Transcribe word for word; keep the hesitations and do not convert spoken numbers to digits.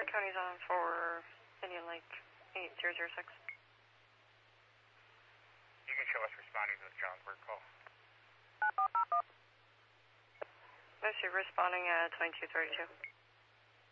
County's on for Indian Lake eight zero zero six. You can show us responding to the Johnsburg call. Mostly responding at twenty-two thirty-two.